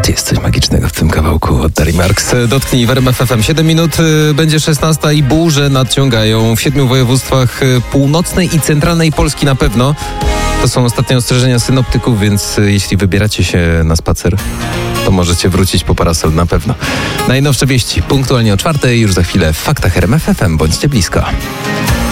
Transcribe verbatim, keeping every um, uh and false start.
Jest coś magicznego w tym kawałku od Dari Marks. Dotknij w R M F F M. siedem minut, będzie szesnasta i burze nadciągają w siedmiu województwach północnej i centralnej Polski na pewno. To są ostatnie ostrzeżenia synoptyków, więc jeśli wybieracie się na spacer, to możecie wrócić po parasol na pewno. Najnowsze wieści punktualnie o czwartej, już za chwilę w Faktach R M F F M. Bądźcie blisko.